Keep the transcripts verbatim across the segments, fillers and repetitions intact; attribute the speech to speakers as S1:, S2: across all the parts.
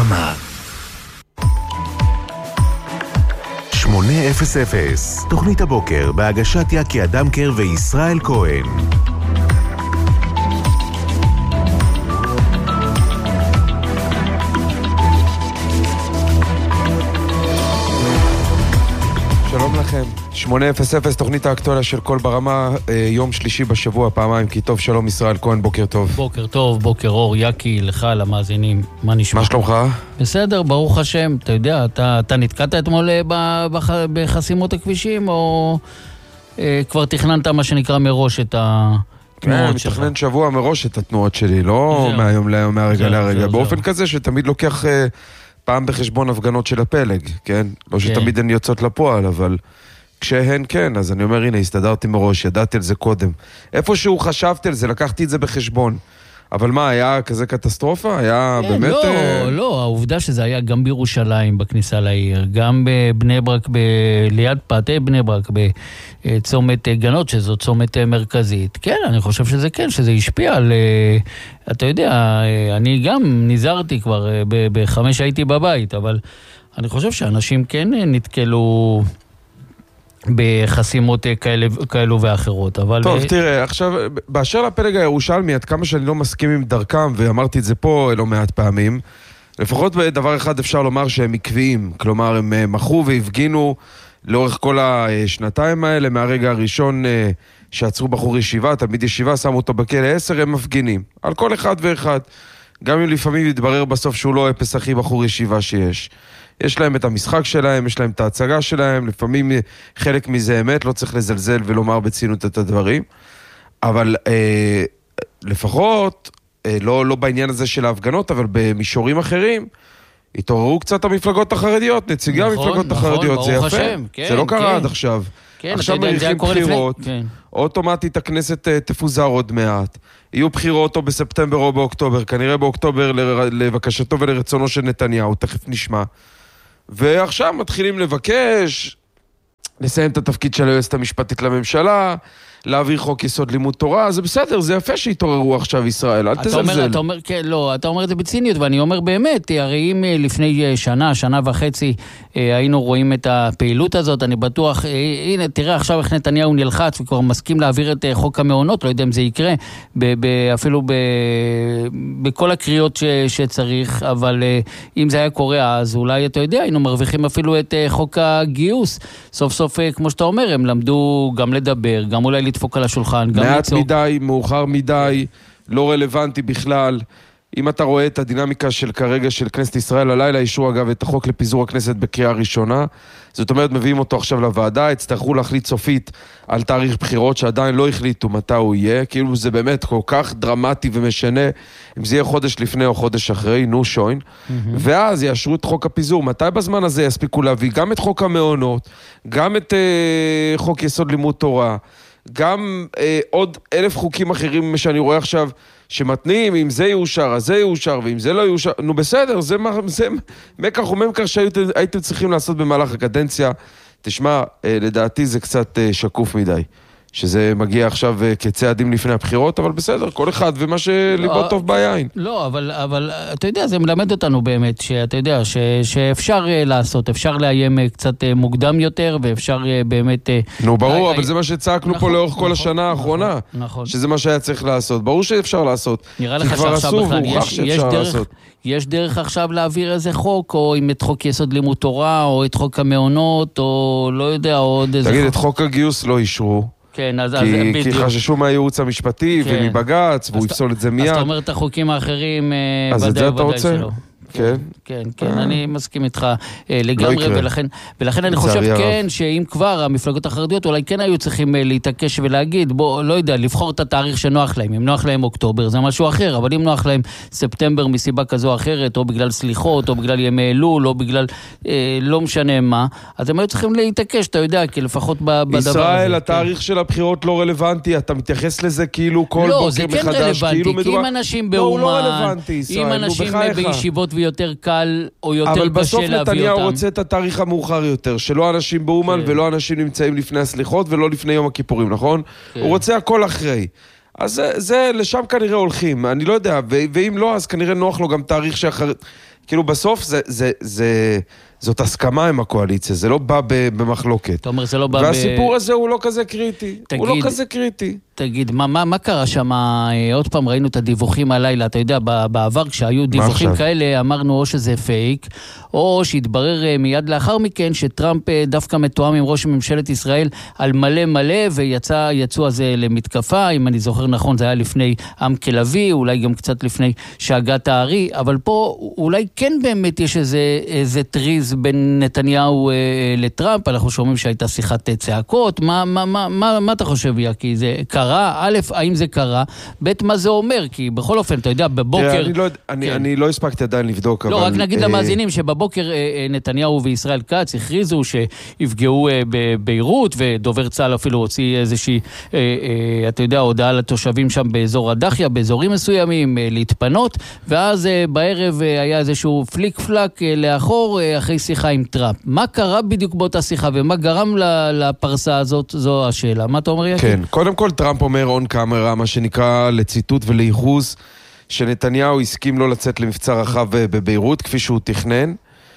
S1: ברמה. שמונה אפס אפס, תוכנית הבוקר בהגשת יקי אדמקר וישראל כהן.
S2: שלום לכם, שמונה אפס אפס, תוכנית האקטואליה של כל ברמה, יום שלישי בשבוע, פעמיים, כי טוב, שלום ישראל כהן, בוקר טוב.
S3: בוקר טוב, בוקר אור, יקי, לך, למאזינים, מה נשמע?
S2: מה שלומך?
S3: בסדר, ברוך השם, אתה יודע, אתה, אתה נתקעת אתמול בח, בחסימות הכבישים, או אה, כבר תכננת מה שנקרא מראש את התנועות שלך?
S2: כן, מתכנן שבוע מראש את התנועות שלי, לא זה מהיום להיום, מהרגע להרגע, זה, באופן זה. כזה שתמיד לוקח... אה, פעם בחשבון הפגנות של הפלג, כן? לא שתמיד הן יוצאות לפועל, אבל כשהן כן, אז אני אומר, הנה, הסתדרתי מראש, ידעתי על זה קודם. איפשהו חשבתי על זה, לקחתי את זה בחשבון. אבל מה, היה כזה קטסטרופה? היה באמת...
S3: לא, לא, העובדה שזה היה גם בירושלים, בכניסה לעיר, גם בבני ברק, ליד פאתי בני ברק, בצומת גנות, שזו צומת מרכזית. כן, אני חושב שזה כן, שזה השפיע על... אתה יודע, אני גם נזהרתי כבר, בחמש הייתי בבית, אבל אני חושב שאנשים כן נתקלו... בחסימות כאלה, כאלו ואחרות, אבל...
S2: טוב, תראה, עכשיו, באשר לפלג הירושלמי, עד כמה שאני לא מסכים עם דרכם, ואמרתי את זה פה לא מעט פעמים, לפחות בדבר אחד אפשר לומר שהם עקביים, כלומר, הם מחו והפגינו לאורך כל השנתיים האלה, מהרגע הראשון שעצרו בחור ישיבה, תלמיד ישיבה, שמו אותו בכלא עשר, הם מפגינים, על כל אחד ואחד, גם אם לפעמים יתברר בסוף שהוא לא אפס הכי בחור ישיבה שיש. יש להם את המשחק שלהם, יש להם את ההצגה שלהם, לפעמים חלק מזה אמת, לא צריך לזלזל ולומר בצינות את הדברים, אבל אה, לפחות, אה, לא, לא בעניין הזה של ההפגנות, אבל במישורים אחרים, התעוררו קצת המפלגות החרדיות, נציגי נכון, המפלגות נכון, החרדיות, זה יפה, השם, כן, זה לא קרה כן. עד עכשיו. כן, עכשיו מריחים בחירות, כן. אוטומטית הכנסת תפוזר עוד מעט, יהיו בחירות או בספטמבר או באוקטובר, כנראה באוקטובר לבקשתו ולרצונו של נתניהו, תכף נשמע. ועכשיו מתחילים לבקש, לסיים את התפקיד של היועצת המשפטית לממשלה, להעביר חוק יסוד לימוד תורה, זה בסדר, זה יפה שהתעוררו עכשיו ישראל, אל תזלזל.
S3: אומר, אתה אומר, כן, לא, אתה אומר את זה בציניות, ואני אומר באמת, הרי אם לפני שנה, שנה וחצי, היינו רואים את הפעילות הזאת, אני בטוח, הנה, תראה עכשיו איך נתניהו נלחץ, וכבר מסכים להעביר את חוק המעונות, לא יודע אם זה יקרה, ב- ב- אפילו ב- בכל הקריאות ש- שצריך, אבל אם זה היה קורה, אז אולי, אתה יודע, היינו מרוויחים אפילו את חוק הגיוס, סוף סוף, כמו שאתה אומר, הם למדו גם לדבר, גם אולי לדפוק על השולחן.
S2: מעט מדי, מאוחר מדי, לא רלוונטי בכלל. אם אתה רואה את הדינמיקה של כרגע של כנסת ישראל, הלילה אישרו אגב את החוק לפיזור הכנסת בקריאה ראשונה, זאת אומרת מביאים אותו עכשיו לוועדה, הצטרכו להחליט סופית על תאריך בחירות שעדיין לא החליטו מתי הוא יהיה, כאילו זה באמת כל כך דרמטי ומשנה, אם זה יהיה חודש לפני או חודש אחרי, נו שוין, mm-hmm. ואז יאשרו את חוק הפיזור, מתי בזמן הזה יספיקו להביא גם את חוק המעונות, גם את uh, חוק יסוד לימוד תורה, גם אה, עוד אלף חוקים אחרים שאני רואה עכשיו שמתנים, אם זה יאושר, אז זה יאושר, ואם זה לא יאושר, נו בסדר, זה, זה מקח וממקח שהייתם צריכים לעשות במהלך הקדנציה. תשמע, אה, לדעתי זה קצת אה, שקוף מדי, שזה מגיע עכשיו אה, כצעדים לפני הבחירות, אבל בסדר, כל אחד ומה שליבו לא, טוב ביין.
S3: לא, אבל, אבל אתה יודע, זה מלמד אותנו באמת, שאתה יודע, ש, שאפשר אה, לעשות, אפשר לאיים אה, קצת אה, מוקדם יותר, ואפשר אה, באמת... אה,
S2: נו, ברור, אה, אבל זה מה שצעקנו נכון, פה לאורך נכון, כל השנה האחרונה, נכון, נכון. שזה מה שהיה צריך לעשות. ברור שאפשר לעשות.
S3: נראה לך שעכשיו בכלל, יש, יש, דרך, יש דרך עכשיו להעביר איזה חוק, או אם את חוק יסוד לימוד תורה, או את חוק המעונות, או לא יודע, עוד איזה...
S2: תגיד, את חוק הגיוס לא אישרו.
S3: כן, אז,
S2: כי,
S3: אז
S2: כי חששו מהייעוץ המשפטי כן. ומבגץ, והוא יפסול את זה מיד.
S3: אז אתה אומר את החוקים האחרים
S2: אז ודאי, את זה אתה רוצה?
S3: שלו.
S2: כן.
S3: כן, כן, אני מסכים איתך לגמרי, ולכן, ולכן אני חושב כן, שאם כבר המפלגות החרדיות אולי כן היו צריכים להתעקש ולהגיד, בוא, לא יודע, לבחור את התאריך שנוח להם. אם נוח להם אוקטובר, זה משהו אחר, אבל אם נוח להם ספטמבר מסיבה כזו או אחרת, או בגלל סליחות, או בגלל ימי אלול, או בגלל אה, לא משנה מה, אז הם היו צריכים להתעקש, אתה יודע, כי לפחות בדבר הזה.
S2: ישראל, התאריך של הבחירות לא רלוונטי, אתה מתייחס לזה כאילו כל בוקר מחדש, כאילו מדובר...
S3: כי אם אנשים באומן, אם אנשים בישיבות יותר קל או יותר קשה להביא אותם.
S2: אבל בסוף נתניהו רוצה את התאריך המאוחר יותר, שלא אנשים באומן ולא אנשים נמצאים לפני הסליחות ולא לפני יום הכיפורים, נכון? הוא רוצה הכל אחרי. אז זה, זה לשם כנראה הולכים, אני לא יודע, ו- ואם לא, אז כנראה נוח לו גם תאריך שאחר... כאילו בסוף זה, זה, זה, זאת הסכמה עם הקואליציה, זה לא בא במחלוקת.
S3: אתה אומר, זה לא בא
S2: והסיפור
S3: ב...
S2: הזה הוא לא כזה קריטי.
S3: תגיד,
S2: הוא לא כזה קריטי.
S3: תגיד, מה, מה, מה קרה שם? עוד פעם ראינו את הדיווחים הלילה, אתה יודע, בעבר כשהיו דיווחים כאלה, אמרנו או שזה פייק, או שהתברר מיד לאחר מכן שטראמפ דווקא מתואם עם ראש ממשלת ישראל על מלא מלא, ויצאו אז למתקפה, אם אני זוכר נכון, זה היה לפני עם כלבי, אולי גם קצת לפני שאגת הארי, אבל פה אולי כן באמת יש איזה, איזה טריז בין נתניהו אה, לטראמפ, אנחנו שומעים שהייתה שיחת צעקות, מה, מה, מה, מה, מה אתה חושב, יקי? זה קרה? א', האם זה קרה? ב', מה זה אומר? כי בכל אופן, אתה יודע, בבוקר...
S2: אני לא, אני, כן. אני לא הספקתי עדיין לבדוק,
S3: לא,
S2: אבל...
S3: רק נגיד אה... למאזינים שבבוקר אה, נתניהו וישראל כץ הכריזו שיפגעו אה, בביירות, ודובר צה"ל אפילו הוציא איזושהי, אה, אה, אתה יודע, הודעה לתושבים שם באזור הדחיה, באזורים מסוימים, אה, להתפנות, ואז אה, בערב אה, היה איזשהו פליק פלק אה, לאחור, אה, אחרי שיחה עם טראמפ. מה קרה בדיוק באותה שיחה, ומה גרם לפרסה הזאת? זו השאלה. מה אתה אומר, יקי?
S2: כן, קודם כל טראמפ אומר און קאמרה, מה שנקרא לציטוט ולייחוס, שנתניהו הסכים לא לצאת למבצע רחב בביירות, כפי שהוא תכנן,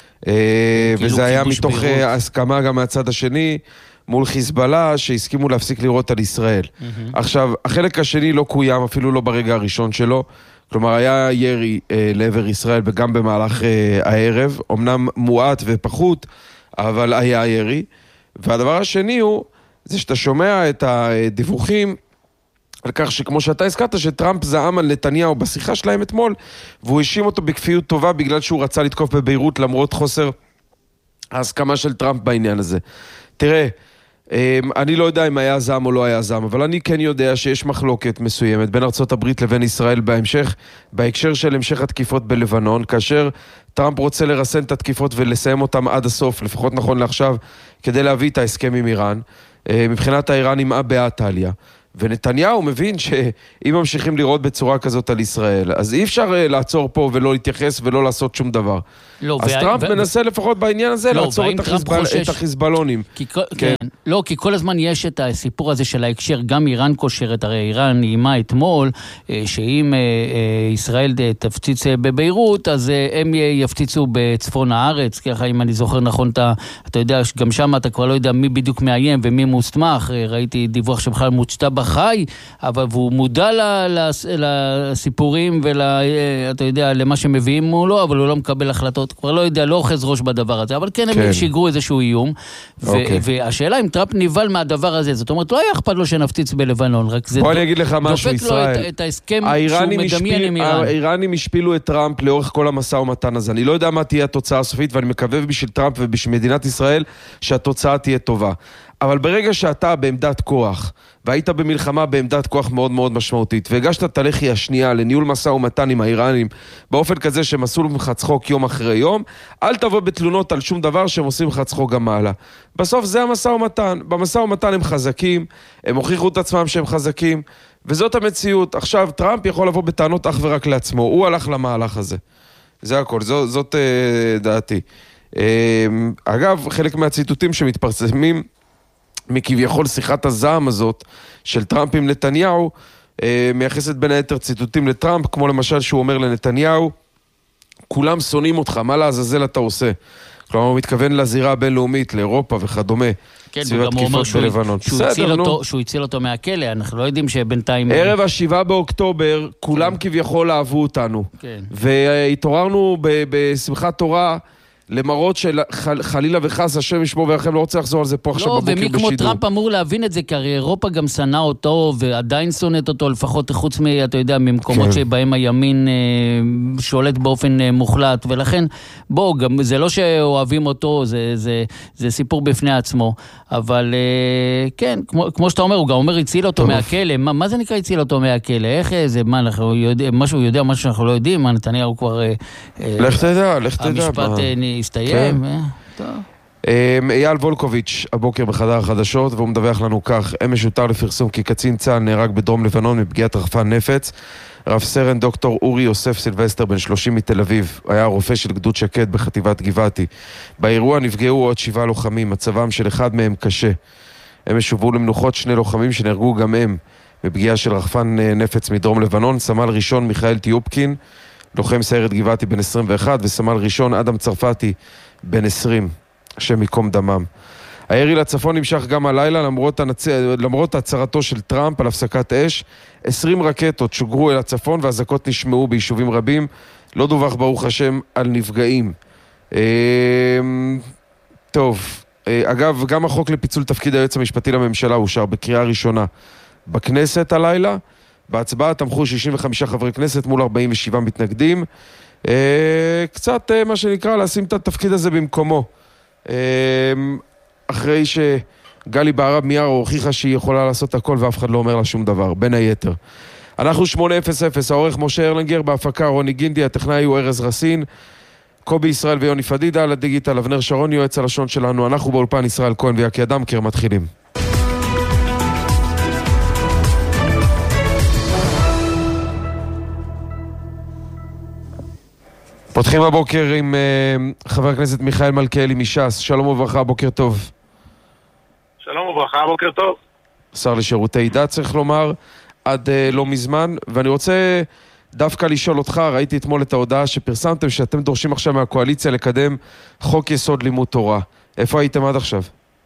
S2: וזה היה מתוך הסכמה גם מהצד השני, מול חיזבאללה, שהסכימו להפסיק לירות על ישראל. עכשיו, החלק השני לא קוים, אפילו לא ברגע הראשון שלו, כלומר, היה ירי אה, לעבר ישראל וגם במהלך אה, הערב, אמנם מועט ופחות, אבל היה ירי. והדבר השני הוא, זה שאתה שומע את הדיווחים על כך שכמו שאתה הזכרת, שטראמפ זעם על נתניהו בשיחה שלהם אתמול, והוא האשים אותו בכפיות טובה בגלל שהוא רצה לתקוף בביירות למרות חוסר ההסכמה של טראמפ בעניין הזה. תראה, אני לא יודע אם היה זעם או לא היה זעם, אבל אני כן יודע שיש מחלוקת מסוימת בין ארצות הברית לבין ישראל בהמשך, בהקשר של המשך התקיפות בלבנון, כאשר טראמפ רוצה לרסן את התקיפות ולסיים אותם עד הסוף, לפחות נכון לעכשיו, כדי להביא את ההסכם עם איראן. מבחינת האיראנים אבא טליה. ונתניהו מבין שאם ממשיכים לראות בצורה כזאת על ישראל, אז אי אפשר לעצור פה ולא להתייחס ולא לעשות שום דבר.
S3: לא,
S2: אז
S3: וה...
S2: טראמפ
S3: ו...
S2: מנסה לפחות בעניין הזה
S3: לא,
S2: לעצור את, החיזבל... חושש... את החיזבאלונים.
S3: כי... כן. כן. לא, כי כל הזמן יש את הסיפור הזה של ההקשר, גם איראן קושרת, הרי איראן נעימה אתמול, שאם ישראל תפציץ בביירות, אז הם יפציצו בצפון הארץ, ככה אם אני זוכר נכון, אתה, אתה יודע, גם שם אתה כבר לא יודע מי בדיוק מאיים ומי מוסמך, ראיתי דיווח שבכלל מוצ'תה בחי, אבל הוא מודע לסיפורים ואתה יודע, למה שמביאים מולו, אבל הוא לא מקבל החלטות, כבר לא יודע, לא אוחז ראש בדבר הזה, אבל כן, כן. הם שיגרו איזשהו איום, ו- אוקיי. והשאלה אם טראמפ ניבל מהדבר הזה, זאת אומרת, לא היה אכפת לו שנפציץ בלבנון, רק זה
S2: בוא אני אגיד לך משהו, ישראל.
S3: דופק לו את, את ההסכם שהוא מדמיין עם איראן.
S2: האיראנים השפילו את טראמפ לאורך כל המשא ומתן הזה, אני לא יודע מה תהיה התוצאה הסופית, ואני מקווה בשביל טראמפ ובשביל מדינת ישראל, שהתוצאה תהיה טובה. אבל ברגע שאתה בעמדת כוח, והיית במלחמה בעמדת כוח מאוד מאוד משמעותית, והגשת את הלחי השנייה לניהול משא ומתן עם האיראנים, באופן כזה שהם עשו לך צחוק יום אחרי יום, אל תבוא בתלונות על שום דבר שהם עושים לך צחוק גם מעלה. בסוף זה המשא ומתן. במשא ומתן הם חזקים, הם הוכיחו את עצמם שהם חזקים, וזאת המציאות. עכשיו, טראמפ יכול לבוא בטענות אך ורק לעצמו. הוא הלך למהלך הזה. זה הכל. זו, זאת אה, דעתי. אה, אגב, חלק מהציטוטים שמתפרסמים, מכביכול שיחת הזעם הזאת של טראמפ עם נתניהו, אה, מייחסת בין היתר ציטוטים לטראמפ, כמו למשל שהוא אומר לנתניהו, כולם שונאים אותך, מה לעזאזל אתה עושה? כלומר, הוא מתכוון לזירה הבינלאומית, לאירופה וכדומה.
S3: כן, וגם הוא אומר שהוא, שהוא, בסדר, הציל אותו, שהוא הציל אותו מהכלא, אנחנו לא יודעים שבינתיים...
S2: ערב השבעה באוקטובר, כולם כן. כביכול אהבו אותנו. כן. והתעוררנו בשמחת תורה, למרות של חלילה וחס, השם ישמור ואחר לא רוצה לחזור על זה פה עכשיו
S3: לא,
S2: בבוקר בשידור.
S3: ומי כמו טראמפ אמור להבין את זה, כי הרי אירופה גם שנאה אותו, ועדיין שונאת אותו, לפחות חוץ מ, אתה יודע, ממקומות כן. שבהם הימין אה, שולט באופן אה, מוחלט, ולכן, בוא, גם, זה לא שאוהבים אותו, זה, זה, זה סיפור בפני עצמו, אבל אה, כן, כמו, כמו שאתה אומר, הוא גם אומר, הציל אותו טוב. מהכלא, מה, מה זה נקרא הציל אותו מהכלא? איך זה, מה, אנחנו יודע, משהו יודע, משהו שאנחנו לא יודעים, מה נתניהו כבר... אה,
S2: לך תדע, לך תדע.
S3: המשפט הסתיים, טוב.
S2: אייל וולקוביץ' הבוקר בחדר החדשות, והוא מדווח לנו כך: אמש הותר לפרסום כי קצין צה"ל נהרג בדרום לבנון מפגיעת רחפן נפץ. רב סרן דוקטור אורי יוסף סילבסטר בן שלושים מתל אביב, היה רופא של גדוד שקד בחטיבת גבעתי. באירוע נפגעו עוד שבעה לוחמים, מצבם של אחד מהם קשה. אמש הובאו למנוחות שני לוחמים שנהרגו גם הם בפגיעה של רחפן נפץ מדרום לבנון. סמל ראשון מיכאל טיופקין, לוחם סיירת גבעתי בן עשרים ואחת, וסמל ראשון אדם צרפתי בן עשרים, השם מקום דמם. הירי לצפון נמשך גם הלילה, למרות, הנצ... למרות הצהרתו של טראמפ על הפסקת אש. עשרים רקטות שוגרו אל הצפון והזעקות נשמעו ביישובים רבים. לא דווח ברוך השם על נפגעים. טוב, אגב, גם החוק לפיצול תפקיד היועץ המשפטי לממשלה אושר בקריאה ראשונה בכנסת הלילה. בהצבעה תמכו שישים וחמישה חברי כנסת מול ארבעים ושבעה מתנגדים. קצת מה שנקרא לשים את התפקיד הזה במקומו. אחרי שגלי בהרב מיארה הוכיחה שהיא יכולה לעשות הכל ואף אחד לא אומר לה שום דבר, בין היתר. אנחנו שמונה אפס אפס, העורך משה ארלנגר, בהפקה רוני גינדי, הטכנאי הוא ארז רסין, קובי ישראל ויוני פדידה, על הדיגיטל אבנר שרון, יועץ הלשון שלנו. אנחנו באולפן ישראל כהן ויקי אדמקר, מתחילים. פותחים הבוקר עם uh, חבר הכנסת מיכאל מלכיאלי מש"ס. שלום וברכה, בוקר טוב.
S4: שלום וברכה, בוקר טוב.
S2: שר לשירותי דת, צריך לומר, עד uh, לא מזמן. ואני רוצה דווקא לשאול אותך, ראיתי אתמול את ההודעה שפרסמתם שאתם דורשים עכשיו מהקואליציה לקדם חוק יסוד לימוד תורה. איפה הייתם עד עכשיו?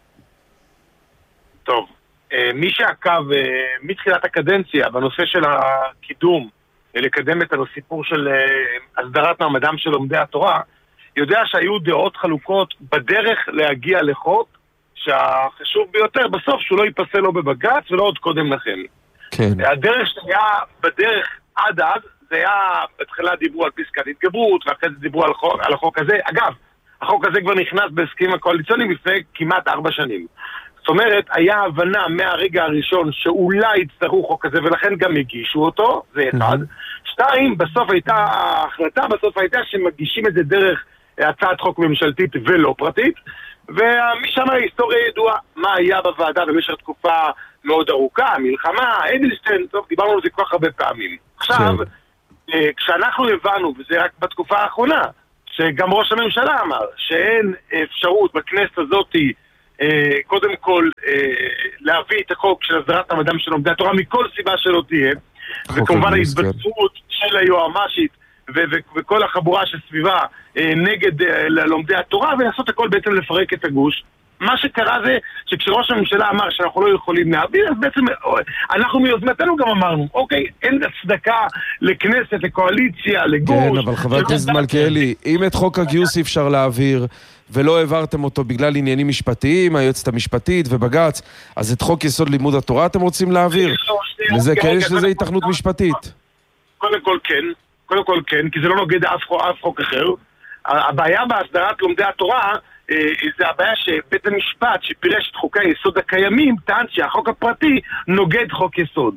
S4: טוב, uh, מי שעקב uh, מתחילת הקדנציה בנושא של הקידום, לקדם את הסיפור של uh, הסדרת מעמדם של לומדי התורה, יודע שהיו דעות חלוקות בדרך להגיע לחוק, שהחשוב ביותר בסוף שהוא לא ייפסל לא בבג"ץ ולא עוד קודם לכן.
S2: כן.
S4: הדרך שהיה בדרך עד אז, זה היה, בתחילה דיברו על פסקת התגברות, ואחרי זה דיברו על, חוק, על החוק הזה. אגב, החוק הזה כבר נכנס בהסכמים הקואליציוניים לפני כמעט ארבע שנים. זאת אומרת, היה הבנה מהרגע הראשון שאולי יצטרכו חוק הזה, ולכן גם הגישו אותו, זה אחד. שתיים, בסוף הייתה, ההחלטה בסוף הייתה שמגישים את זה דרך הצעת חוק ממשלתית ולא פרטית, ומשם ההיסטוריה ידועה מה היה בוועדה במשך תקופה מאוד ארוכה, מלחמה, אדלשטיין, טוב, דיברנו על זה כל כך הרבה פעמים. עכשיו, כשאנחנו הבנו, וזה רק בתקופה האחרונה, שגם ראש הממשלה אמר שאין אפשרות בכנסת הזאת קודם כל להביא את החוק של הסדרת מעמדם של לומדי התורה מכל סיבה שלא תהיה, וכמובן ההתבצעות של היועמ"שית וכל החבורה שסביבה נגד לומדי התורה, ולעשות הכל בעצם לפרק את הגוש. מה שקרה זה שכשראש הממשלה אמר שאנחנו לא יכולים להעביר, אז בעצם אנחנו מיוזמתנו גם אמרנו, אוקיי, אין הצדקה לכנסת, לקואליציה, לגוש.
S2: כן, אבל חבר הכנסת מלכיאלי, אם את חוק הגיוס אפשר להעביר ולא העברתם אותו בגלל עניינים משפטיים, היועצת המשפטית ובג"ץ, אז את חוק יסוד לימוד התורה אתם רוצים להעביר? לזה כן יש לזה התכנות משפטית.
S4: קודם כל כן, קודם כל כן, כי זה לא נוגד אף חוק אחר. הבעיה בהסדרת לומדי התורה זה הבעיה שבית המשפט שפירש את חוקי היסוד הקיימים טען שהחוק הפרטי נוגד חוק יסוד.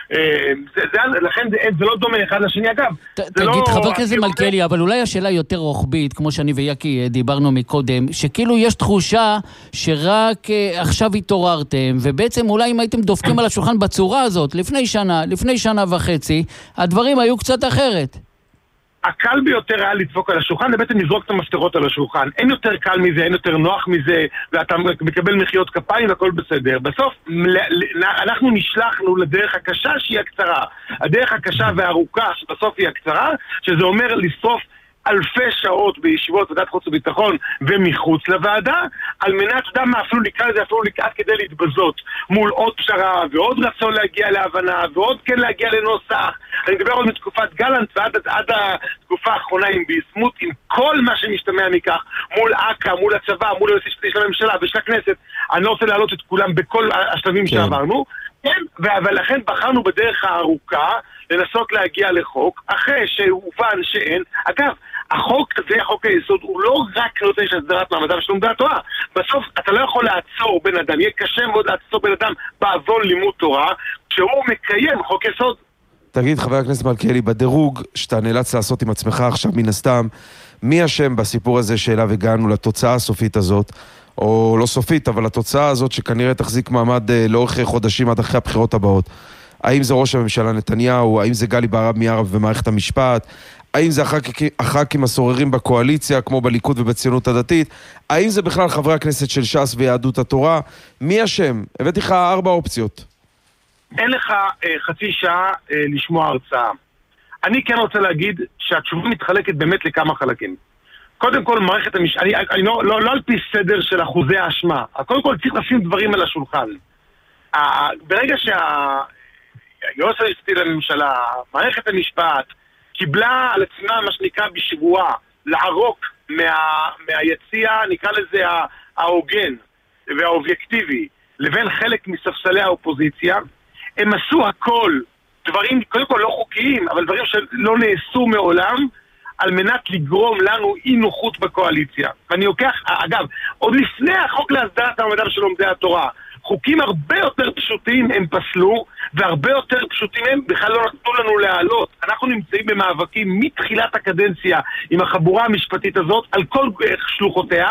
S4: לכן זה לא דומה אחד לשני. אגב,
S3: תגיד, חבר הכנסת מלכיאלי, אבל אולי השאלה יותר רוחבית, כמו שאני ויקי דיברנו מקודם, שכאילו יש תחושה שרק עכשיו התעוררתם, ובעצם אולי אם הייתם דופקים על השולחן בצורה הזאת, לפני שנה, לפני שנה וחצי, הדברים היו קצת אחרת.
S4: הקל ביותר היה לדפוק על השולחן, ובעצם לזרוק את המפתרות על השולחן. אין יותר קל מזה, אין יותר נוח מזה, ואתה מקבל מחיאות כפיים והכל בסדר. בסוף, אנחנו נשלחנו לדרך הקשה שהיא הקצרה. הדרך הקשה והארוכה שבסוף היא הקצרה, שזה אומר לשרוף אלפי שעות בישיבות ועדת חוץ וביטחון ומחוץ לוועדה, על מנת, אתה יודע מה, אפילו לקרוא לזה, אפילו לקראת כדי להתבזות מול עוד פשרה ועוד רצון להגיע להבנה ועוד כן להגיע לנוסח. אני מדבר עוד מתקופת גלנט ועד עד התקופה האחרונה עם ביסמוט, עם כל מה שמשתמע מכך, מול אקה, מול הצבא, מול היועץ המשפטי של הממשלה ושל הכנסת. אני לא רוצה להעלות את כולם בכל השלבים כן. שעברנו, כן, ולכן בחרנו בדרך הארוכה לנסות להגיע לחוק, אחרי שהובן שאין. אגב, החוק הזה, חוק היסוד, הוא לא רק נותן של הסדרת מעמדם של לומדי התורה. בסוף אתה לא יכול לעצור בן אדם, יהיה קשה מאוד לעצור בן אדם בעוון לימוד תורה, כשהוא מקיים חוק יסוד.
S2: תגיד, חבר הכנסת מלכיאלי, בדירוג שאתה נאלץ לעשות עם עצמך עכשיו מן הסתם, מי אשם בסיפור הזה שאליו הגענו לתוצאה הסופית הזאת, או לא סופית, אבל התוצאה הזאת שכנראה תחזיק מעמד לאורך חודשים עד אחרי הבחירות הבאות? האם זה ראש הממשלה נתניהו? האם זה גלי בהרב מיארה ומערכת המשפט? האם זה הח"כים הסוררים בקואליציה, כמו בליכוד ובציונות הדתית? האם זה בכלל חברי הכנסת של ש"ס ויהדות התורה? מי אשם? הבאתי לך ארבע אופציות.
S4: אין לך אה, חצי שעה אה, לשמוע הרצאה. אני כן רוצה להגיד שהתשובה מתחלקת באמת לכמה חלקים. קודם כל, מערכת המשפט, אני, אני לא, לא, לא על פי סדר של אחוזי האשמה. קודם כל, צריך לשים דברים על השולחן. ברגע שהיועץ המשפטי לממשלה, מערכת המשפט, קיבלה על עצמה מה שנקרא בשבועה, לערוק מה, מהיציע, נקרא לזה ההוגן והאובייקטיבי, לבין חלק מספסלי האופוזיציה, הם עשו הכל, דברים, קודם כל לא חוקיים, אבל דברים שלא נעשו מעולם, על מנת לגרום לנו אי נוחות בקואליציה. ואני לוקח, אגב, עוד לפני החוק להסדרת המעמדם של לומדי התורה, חוקים הרבה יותר פשוטים הם פסלו, והרבה יותר פשוטים הם בכלל לא נתנו לנו להעלות. אנחנו נמצאים במאבקים מתחילת הקדנציה עם החבורה המשפטית הזאת, על כל שלוחותיה,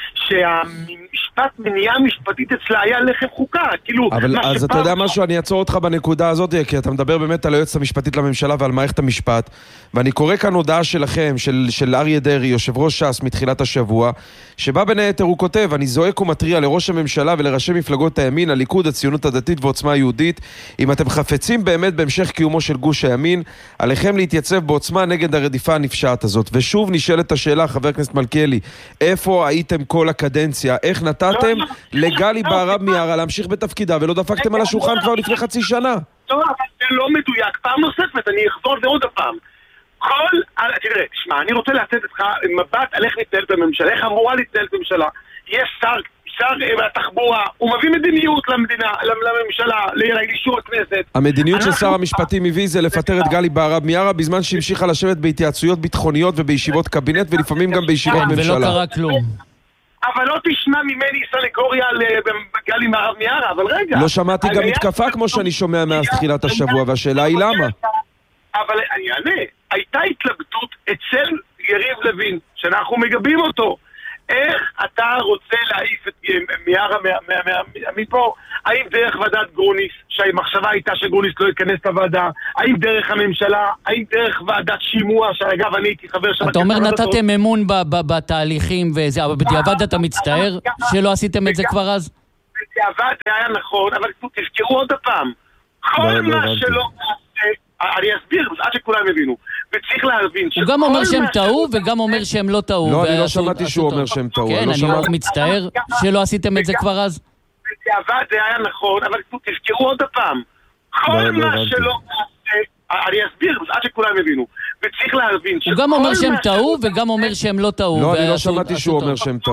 S4: שהמשפט מניעה משפטית אצלה היה לחם חוקה. כאילו,
S2: אבל אז שפעם... אתה יודע משהו, אני אעצור אותך בנקודה הזאת, כי אתה מדבר באמת על היועצת המשפטית לממשלה ועל מערכת המשפט, ואני קורא כאן הודעה שלכם, של, של אריה דרעי, יושב ראש ש"ס מתחילת השבוע, שבה בין היתר הוא כותב, אני זועק ומטריע לראש הממשלה ולראשי מפלגות הימין, הליכוד, הציונות הדתית ועוצמה היהודית, אם אתם חפצים באמת בהמשך קיומו של גוש הימין, עליכם להתייצב בעוצמה נגד הרדיפה הנפשעת הזאת. ושוב נשאלת השאלה, חבר הכנסת מלכיאלי, איפה הייתם כל הקדנציה? איך נתתם לגלי בהרב מיארה להמשיך בתפקידה ולא דפקתם על השולחן כבר לפני חצי שנה?
S4: לא, אבל זה לא מדויק. פעם נוספת, אני אחזור זה עוד הפעם. כל, תראה, תשמע, אני רוצה לתת לך מבט על איך נתנהלת הממשלה, איך אמורה להתנהלת הממשלה. יש שר, שר התחבורה, הוא מביא מדיניות למדינה, לממשלה, לאישור הכנסת.
S2: המדיניות של שר המשפטים הביא זה לפטר את גלי בהרב מיארה, בזמן שהמשיכה לשבת בהתייעצויות ביטחוניות ובישיבות קבינט, ולפעמים גם בישיבות ממשלה.
S3: ולא קרה כלום.
S4: אבל לא תשמע ממני סנגוריה לגלי בהרב מיארה, אבל רגע.
S2: לא שמעתי גם מתקפה כמו שאני שומע מאז תחילת השבוע, והשאלה היא למה?
S4: אבל אני אענה, הייתה התלבטות אצל יריב לוין, שאנחנו מגבים אותו. איך אתה רוצה להעיף את מיארה מפה? האם דרך ועדת גרוניס, שהמחשבה הייתה שגרוניס לא ייכנס לוועדה? האם דרך הממשלה? האם דרך ועדת שימוע, שאגב אני הייתי חבר שם...
S3: אתה אומר נתתם אמון בתהליכים וזה, אבל בדיעבד אתה מצטער שלא עשיתם את זה כבר אז?
S4: בדיעבד זה היה נכון, אבל תזכרו עוד הפעם. כל מה שלא... אני אסביר, עד שכולם הבינו. וצריך להבין...
S3: הוא גם אומר שהם טעו, וגם אומר שהם לא טעו.
S2: לא, אני לא שמעתי שהוא אומר שהם טעו.
S3: כן, אני מאוד מצטער שלא עשיתם את זה כבר אז.
S4: בדיעבד זה היה נכון, אבל תזכרו עוד הפעם. כל מה שלא... אני אסביר, עד שכולם הבינו. וצריך להבין...
S3: הוא גם אומר שהם טעו, וגם אומר שהם לא טעו.
S2: לא, אני לא שמעתי שהוא אומר שהם טעו.